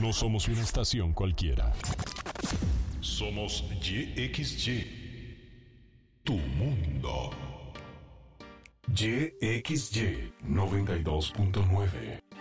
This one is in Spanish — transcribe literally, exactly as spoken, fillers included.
No somos una estación cualquiera. Somos Y X Y. Tu mundo. Y X Y noventa y dos punto nueve.